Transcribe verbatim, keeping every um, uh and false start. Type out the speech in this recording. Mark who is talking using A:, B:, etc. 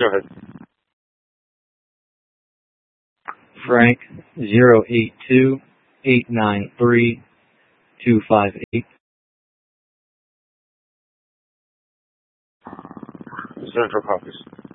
A: Go ahead.
B: Frank, zero eight two, eight nine three, two five eight.
A: Central Caucus.